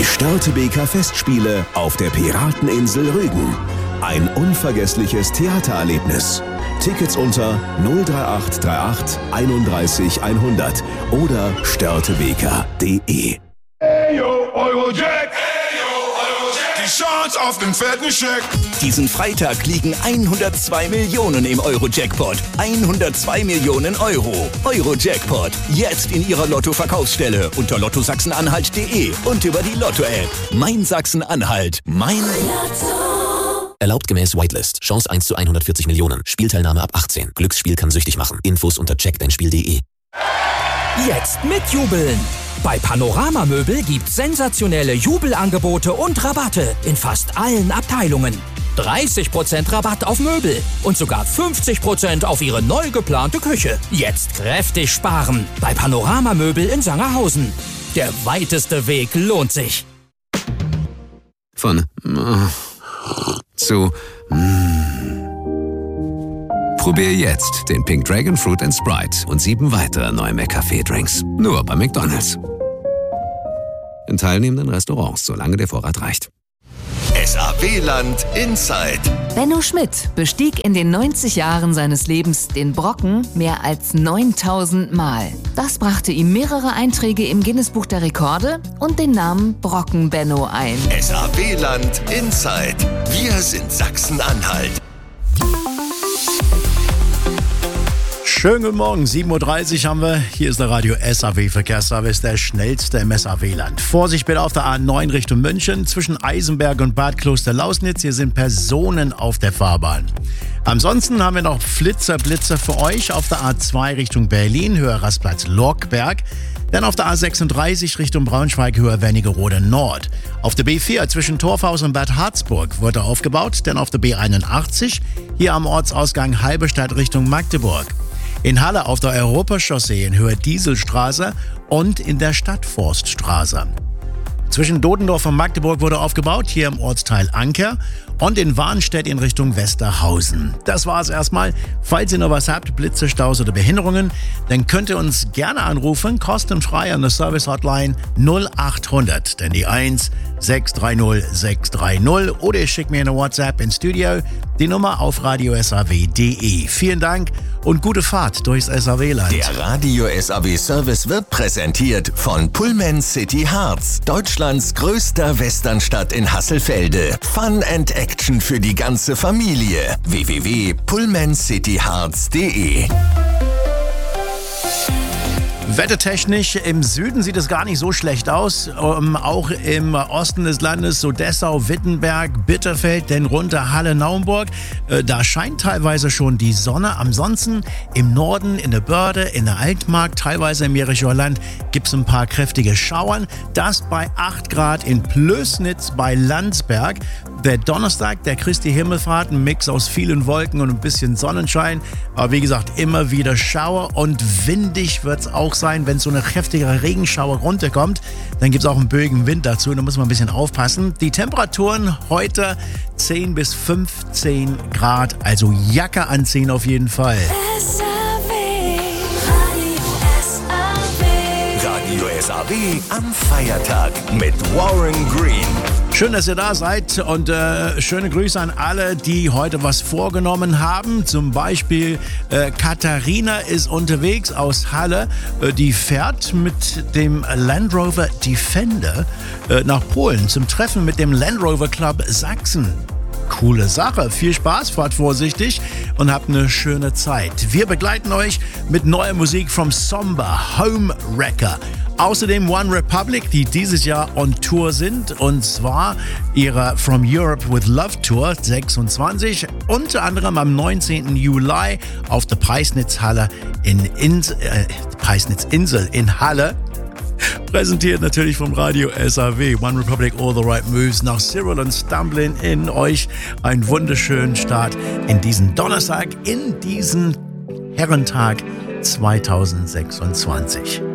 Störtebeker Festspiele auf der Pirateninsel Rügen. Ein unvergessliches Theatererlebnis. Tickets unter 03838 31 100 oder störtebeker.de. Eyo, Eurojack! Die Chance auf den fetten Scheck! Diesen Freitag liegen 102 Millionen im Euro-Jackpot. 102 Millionen Euro. Euro-Jackpot. Jetzt in Ihrer Lotto-Verkaufsstelle unter lottosachsen-anhalt.de und über die Lotto-App. Mein Sachsen-Anhalt. Mein Lotto. Erlaubt gemäß Whitelist. Chance 1 zu 140 Millionen. Spielteilnahme ab 18. Glücksspiel kann süchtig machen. Infos unter checkdeinspiel.de. Jetzt mitjubeln! Bei Panorama Möbel gibt's sensationelle Jubelangebote und Rabatte in fast allen Abteilungen. 30% Rabatt auf Möbel und sogar 50% auf Ihre neu geplante Küche. Jetzt kräftig sparen bei Panorama Möbel in Sangerhausen. Der weiteste Weg lohnt sich. Von zu Probier jetzt den Pink Dragon Fruit & Sprite und 7 weitere neue McCafé-Drinks. Nur bei McDonald's. In teilnehmenden Restaurants, solange der Vorrat reicht. SAW-Land Inside. Benno Schmidt bestieg in den 90 Jahren seines Lebens den Brocken mehr als 9000 Mal. Das brachte ihm mehrere Einträge im Guinness-Buch der Rekorde und den Namen Brocken Benno ein. SAW-Land Inside. Wir sind Sachsen-Anhalt. Schönen guten Morgen, 7.30 Uhr haben wir. Hier ist der Radio SAW Verkehrsservice, der schnellste im SAW-Land. Vorsicht bitte auf der A9 Richtung München, zwischen Eisenberg und Bad Kloster-Lausnitz. Hier sind Personen auf der Fahrbahn. Ansonsten haben wir noch Blitzer für euch auf der A2 Richtung Berlin, Höhe Rastplatz Lorkberg. Dann auf der A36 Richtung Braunschweig, Höhe Wernigerode Nord. Auf der B4 zwischen Torfhaus und Bad Harzburg wurde aufgebaut. Dann auf der B81 hier am Ortsausgang Halberstadt Richtung Magdeburg. In Halle auf der Europachaussee in Höhe Dieselstraße und in der Stadtforststraße. Zwischen Dodendorf und Magdeburg wurde aufgebaut, hier im Ortsteil Anker und in Warnstedt in Richtung Westerhausen. Das war's erstmal. Falls ihr noch was habt, Blitze, Staus oder Behinderungen, dann könnt ihr uns gerne anrufen, kostenfrei an der Service-Hotline 0800, dann die 1 630 630 oder ihr schickt mir eine WhatsApp ins Studio, die Nummer auf radiosaw.de. Vielen Dank und gute Fahrt durchs SAW-Land. Der Radio SAW Service wird präsentiert von Pullman City Harz, Deutschlands größter Westernstadt in Hasselfelde. Fun and Action für die ganze Familie. www.pullmancityharz.de. Wettertechnisch im Süden sieht es gar nicht so schlecht aus. Auch im Osten des Landes, so Dessau, Wittenberg, Bitterfeld, dann runter Halle-Naumburg. Da scheint teilweise schon die Sonne. Ansonsten im Norden, in der Börde, in der Altmark, teilweise im Jerichoer Land gibt es ein paar kräftige Schauern. Das bei 8 Grad in Plößnitz bei Landsberg. Der Donnerstag, der Christi Himmelfahrt, ein Mix aus vielen Wolken und ein bisschen Sonnenschein. Aber wie gesagt, immer wieder Schauer und windig wird es auch sein, wenn so eine kräftige Regenschauer runterkommt. Dann gibt es auch einen böigen Wind dazu, da muss man ein bisschen aufpassen. Die Temperaturen heute 10 bis 15 Grad, also Jacke anziehen auf jeden Fall. Radio SAW am Feiertag mit Warren Green. Schön, dass ihr da seid und schöne Grüße an alle, die heute was vorgenommen haben. Zum Beispiel Katharina ist unterwegs aus Halle. Die fährt mit dem Land Rover Defender nach Polen zum Treffen mit dem Land Rover Club Sachsen. Coole Sache. Viel Spaß, fahrt vorsichtig und habt eine schöne Zeit. Wir begleiten euch mit neuer Musik vom Somber Home Wrecker. Außerdem One Republic, die dieses Jahr on Tour sind, und zwar ihre From Europe with Love Tour 26, unter anderem am 19. Juli auf der Preisnitz-Halle Preisnitz-Insel in Halle. Präsentiert natürlich vom Radio SAW. One Republic, All the Right Moves nach Cyril und Stumblin' In. Euch einen wunderschönen Start in diesen Donnerstag, in diesen Herrentag 2026.